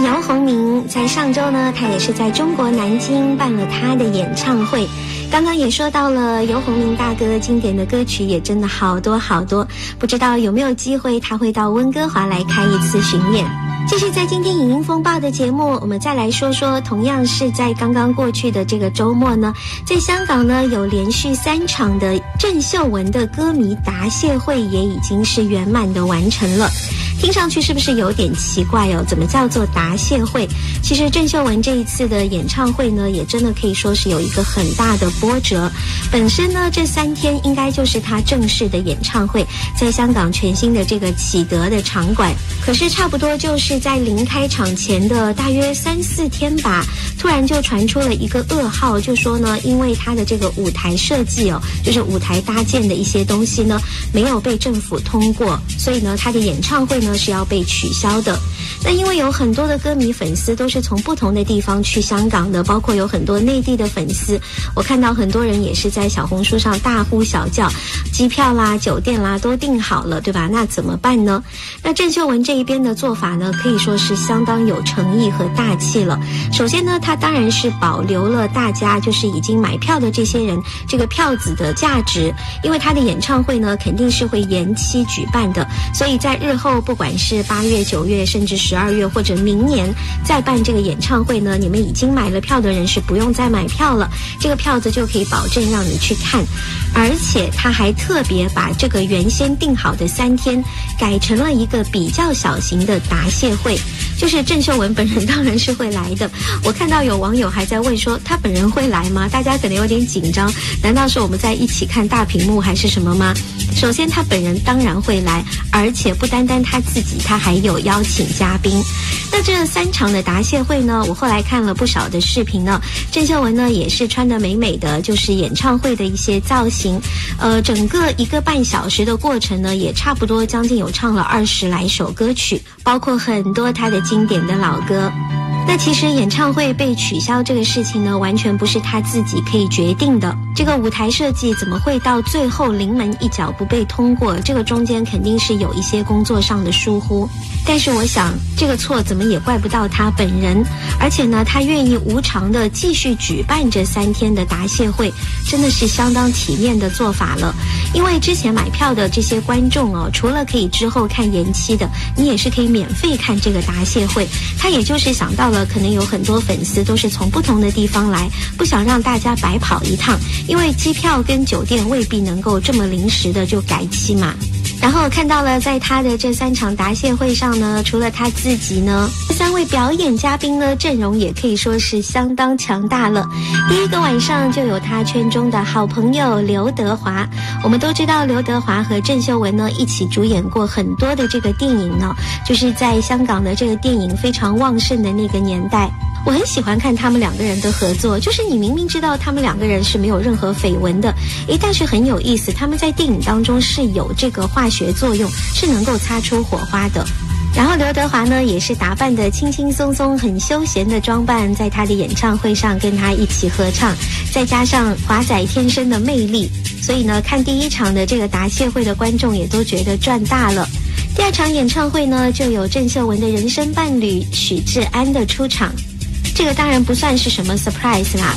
姚宏明在上周呢，他也是在中国南京办了他的演唱会。刚刚也说到了姚宏明大哥经典的歌曲也真的好多好多，不知道有没有机会他会到温哥华来开一次巡演。继续在今天影音风暴的节目，我们再来说说同样是在刚刚过去的这个周末呢，在香港呢有连续3场的郑秀文的歌迷答谢会也已经是圆满的完成了。听上去是不是有点奇怪哦？怎么叫做答谢会？其实郑秀文这一次的演唱会呢，也真的可以说是有一个很大的波折。本身呢，这3天应该就是她正式的演唱会，在香港全新的这个启德的场馆。可是差不多就是在临开场前的大约3-4天吧，突然就传出了一个噩耗，就说呢，因为她的这个舞台设计哦，就是舞台搭建的一些东西呢，没有被政府通过，所以呢，她的演唱会呢是要被取消的。那因为有很多的歌迷粉丝都是从不同的地方去香港的，包括有很多内地的粉丝，我看到很多人也是在小红书上大呼小叫，机票啦、酒店啦都订好了，对吧？那怎么办呢？那郑秀文这一边的做法呢，可以说是相当有诚意和大气了。首先呢，他当然是保留了大家就是已经买票的这些人这个票子的价值，因为他的演唱会呢肯定是会延期举办的，所以在日后不管是8月、9月甚至12月或者明年再办这个演唱会呢，你们已经买了票的人是不用再买票了，这个票子就可以保证让你去看。而且他还特别把这个原先定好的3天改成了一个比较小型的答谢会，就是郑秀文本人当然是会来的。我看到有网友还在问说他本人会来吗？大家可能有点紧张，难道是我们在一起看大屏幕还是什么吗？首先他本人当然会来，而且不单单他自己，他还有邀请嘉宾。那这3场的答谢会呢，我后来看了不少的视频呢，郑秀文呢也是穿得美美的，就是演唱会的一些造型，整个1个半小时的过程呢，也差不多将近有唱了20来首歌曲，包括很多他的经典的老歌。那其实演唱会被取消这个事情呢，完全不是他自己可以决定的。这个舞台设计怎么会到最后临门一脚不被通过？这个中间肯定是有一些工作上的疏忽。但是我想，这个错怎么也怪不到他本人。而且呢，他愿意无偿的继续举办这3天的答谢会，真的是相当体面的做法了。因为之前买票的这些观众哦，除了可以之后看延期的，你也是可以免费看这个答谢会。他也就是想到了，可能有很多粉丝都是从不同的地方来，不想让大家白跑一趟，因为机票跟酒店未必能够这么临时的就改期嘛。然后看到了在他的这3场答谢会上呢，除了他自己呢，3位表演嘉宾呢阵容也可以说是相当强大了。第一个晚上就有他圈中的好朋友刘德华，我们都知道刘德华和郑秀文呢一起主演过很多的这个电影呢，就是在香港的这个电影非常旺盛的那个年代。我很喜欢看他们2个人的合作，就是你明明知道他们2个人是没有任何绯闻的，但是很有意思，他们在电影当中是有这个化学作用，是能够擦出火花的。然后刘德华呢也是打扮得轻轻松松，很休闲的装扮，在他的演唱会上跟他一起合唱，再加上华仔天生的魅力，所以呢看第1场的这个答谢会的观众也都觉得赚大了。第2场演唱会呢，就有郑秀文的人生伴侣许志安的出场，这个当然不算是什么 surprise 啦，